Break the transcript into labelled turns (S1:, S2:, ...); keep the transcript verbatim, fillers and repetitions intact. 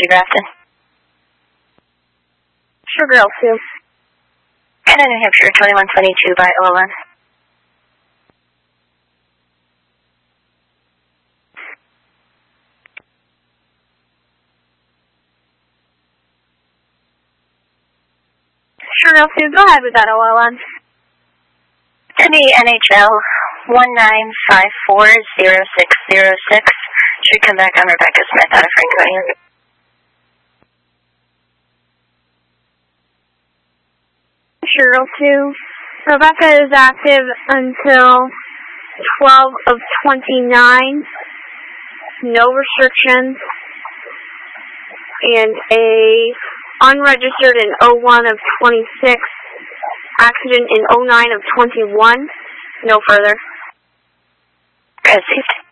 S1: to Grafton.
S2: Sugar L two.
S1: Canada, New Hampshire, twenty-one twenty-two by O L N.
S2: Sugar L two, go ahead with that O L N.
S1: To the N H L, one nine five four zero six zero six. Should come back on Rebecca Smith out of Franconia.
S2: Sugar L two, Rebecca is active until twelve of twenty-nine. No restrictions. And a unregistered in oh one of twenty-six. Accident in oh nine of twenty-one. No further.
S1: Received.